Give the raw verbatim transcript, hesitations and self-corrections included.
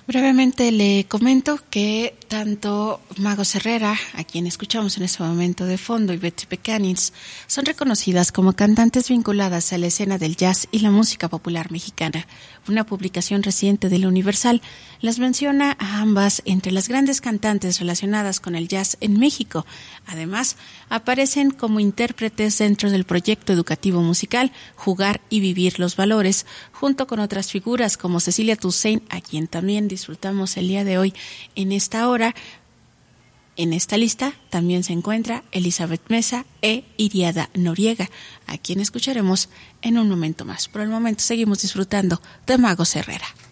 Brevemente le comento que tanto Magos Herrera, a quien escuchamos en este momento de fondo, y Betsy Pecanins, son reconocidas como cantantes vinculadas a la escena del jazz y la música popular mexicana. Una publicación reciente del Universal las menciona a ambas entre las grandes cantantes relacionadas con el jazz en México. Además, aparecen como intérpretes dentro del proyecto educativo musical Jugar y Vivir los Valores, junto con otras figuras como Cecilia Toussaint, a quien también disfrutamos el día de hoy en esta hora. En esta lista también se encuentra Elizabeth Mesa e Iriada Noriega, a quien escucharemos en un momento más. Por el momento seguimos disfrutando de Magos Herrera.